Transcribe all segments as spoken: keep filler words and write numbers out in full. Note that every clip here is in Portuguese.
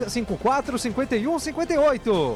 cinco quatro, cinquenta e um, cinquenta e oito.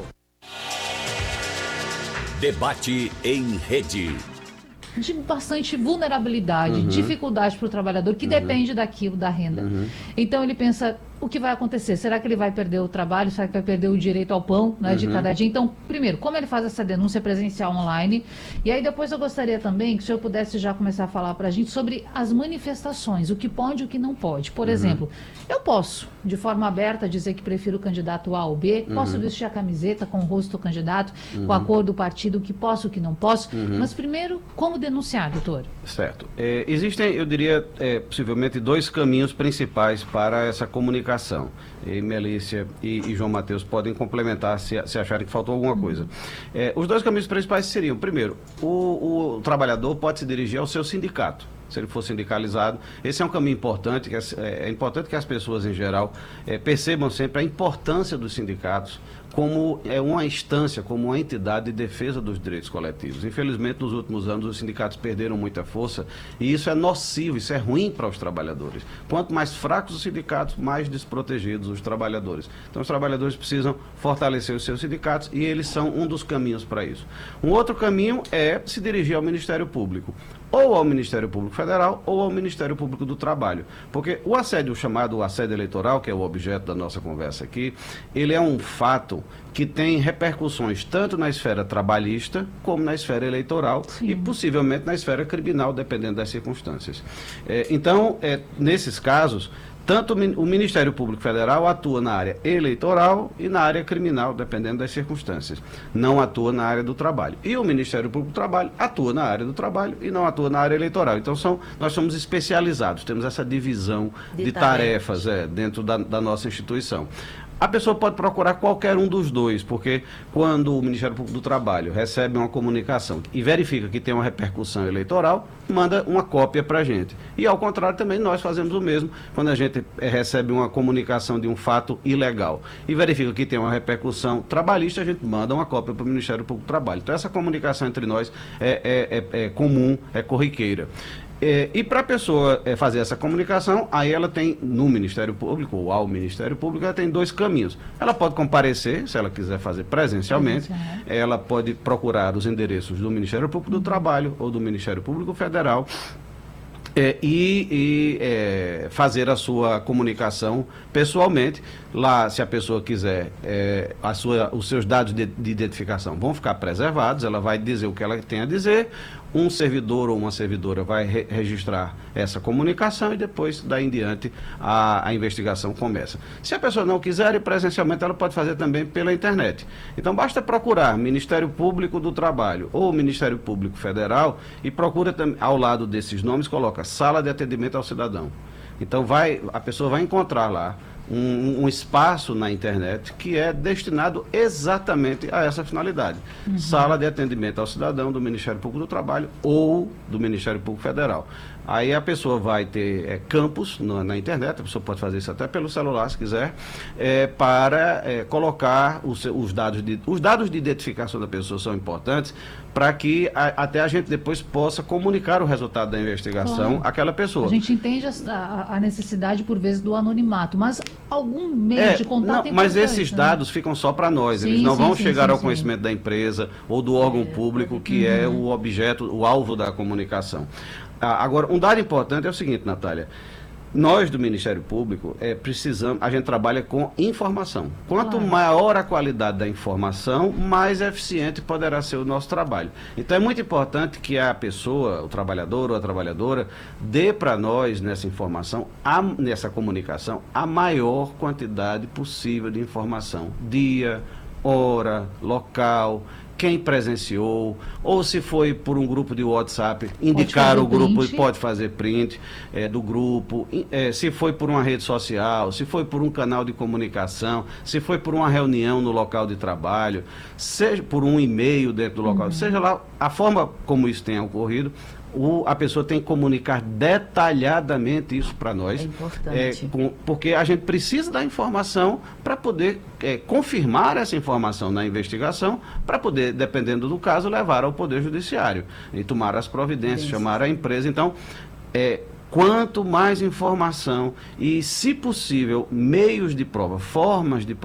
Debate em rede. De bastante vulnerabilidade, Uhum. dificuldade para o trabalhador, que Uhum. depende daquilo, da renda. Uhum. Então ele pensa, o que vai acontecer? Será que ele vai perder o trabalho? Será que vai perder o direito ao pão, né, de Uhum. cada dia? Então, primeiro, como ele faz essa denúncia presencial online? E aí depois eu gostaria também que o senhor pudesse já começar a falar para a gente sobre as manifestações, o que pode e o que não pode. Por Uhum. exemplo, eu posso, de forma aberta, dizer que prefiro o candidato A ou B, posso Uhum. vestir a camiseta com o rosto do candidato, Uhum. com a cor do partido, o que posso, o que não posso. Uhum. Mas primeiro, como denunciar, doutor? Certo. É, existem, eu diria, é, possivelmente dois caminhos principais para essa comunicação. E Melícia e, e João Mateus podem complementar se, se acharem que faltou alguma coisa. É, os dois caminhos principais seriam, primeiro, o, o trabalhador pode se dirigir ao seu sindicato. Se ele for sindicalizado, esse é um caminho importante, que é, é importante que as pessoas em geral é, percebam sempre a importância dos sindicatos como é uma instância, como uma entidade de defesa dos direitos coletivos. Infelizmente, nos últimos anos, os sindicatos perderam muita força e isso é nocivo, isso é ruim para os trabalhadores. Quanto mais fracos os sindicatos, mais desprotegidos os trabalhadores. Então, os trabalhadores precisam fortalecer os seus sindicatos e eles são um dos caminhos para isso. Um outro caminho é se dirigir ao Ministério Público, ou ao Ministério Público Federal ou ao Ministério Público do Trabalho. Porque o assédio chamado assédio eleitoral, que é o objeto da nossa conversa aqui, ele é um fato que tem repercussões tanto na esfera trabalhista como na esfera eleitoral. Sim. E possivelmente na esfera criminal, dependendo das circunstâncias. É, então, é, nesses casos, tanto o Ministério Público Federal atua na área eleitoral e na área criminal, dependendo das circunstâncias. Não atua na área do trabalho. E o Ministério Público do Trabalho atua na área do trabalho e não atua na área eleitoral. Então, são, nós somos especializados, temos essa divisão de, de tarefas é, dentro da, da nossa instituição. A pessoa pode procurar qualquer um dos dois, porque quando o Ministério Público do Trabalho recebe uma comunicação e verifica que tem uma repercussão eleitoral, manda uma cópia para a gente. E ao contrário também nós fazemos o mesmo quando a gente recebe uma comunicação de um fato ilegal e verifica que tem uma repercussão trabalhista, a gente manda uma cópia para o Ministério Público do Trabalho. Então essa comunicação entre nós é, é, é, é comum, é corriqueira. É, e para a pessoa é, fazer essa comunicação, aí ela tem, no Ministério Público, ou ao Ministério Público, ela tem dois caminhos. Ela pode comparecer, se ela quiser fazer presencialmente, Presencial. ela pode procurar os endereços do Ministério Público do Trabalho ou do Ministério Público Federal, É, e, e é, fazer a sua comunicação pessoalmente. Lá, se a pessoa quiser, é, a sua, os seus dados de, de identificação vão ficar preservados, ela vai dizer o que ela tem a dizer, um servidor ou uma servidora vai re registrar essa comunicação e depois, daí em diante, a, a investigação começa. Se a pessoa não quiser ir presencialmente, ela pode fazer também pela internet. Então, basta procurar Ministério Público do Trabalho ou Ministério Público Federal e procura, ao lado desses nomes, coloca Sala de Atendimento ao Cidadão. Então, vai, a pessoa vai encontrar lá Um, um espaço na internet que é destinado exatamente a essa finalidade. Uhum. Sala de Atendimento ao Cidadão do Ministério Público do Trabalho ou do Ministério Público Federal. Aí a pessoa vai ter é, campos na, na internet, a pessoa pode fazer isso até pelo celular, se quiser, é, para é, colocar os, os, dados de, os dados de identificação da pessoa são importantes para que a, até a gente depois possa comunicar o resultado da investigação claro. àquela pessoa. A gente entende a, a necessidade, por vezes, do anonimato, mas algum meio é, de contato não, mas esses né? dados ficam só para nós, sim, eles não sim, vão sim, chegar sim, ao sim. conhecimento da empresa ou do órgão é, público que uhum. é o objeto, o alvo da comunicação. Ah, agora, um dado importante é o seguinte, Natália, nós do Ministério Público é, precisamos, a gente trabalha com informação. Quanto claro. maior a qualidade da informação, mais eficiente poderá ser o nosso trabalho. Então é muito importante que a pessoa, o trabalhador ou a trabalhadora, dê para nós nessa informação, a, nessa comunicação, a maior quantidade possível de informação. Dia, hora, local, quem presenciou, ou se foi por um grupo de WhatsApp, indicar o grupo e pode fazer print é, do grupo, é, se foi por uma rede social, se foi por um canal de comunicação, se foi por uma reunião no local de trabalho, seja por um e-mail dentro do local, uhum. seja lá a forma como isso tenha ocorrido, O, a pessoa tem que comunicar detalhadamente isso para nós. É importante. É, com, porque a gente precisa da informação para poder é, confirmar essa informação na investigação, para poder, dependendo do caso, levar ao Poder Judiciário e tomar as providências, Isso. chamar a empresa. Então, é, Quanto mais informação e, se possível, meios de prova, formas de